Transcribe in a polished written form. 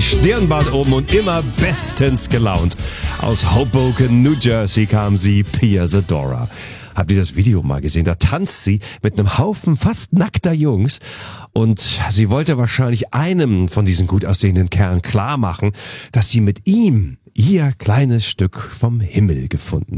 Stirnband oben und immer bestens gelaunt. Aus Hoboken, New Jersey kam sie, Pia Zadora. Habt ihr das Video mal gesehen? Da tanzt sie mit einem Haufen fast nackter Jungs und sie wollte wahrscheinlich einem von diesen gut aussehenden Kerlen klar machen, dass sie mit ihm ihr kleines Stück vom Himmel gefunden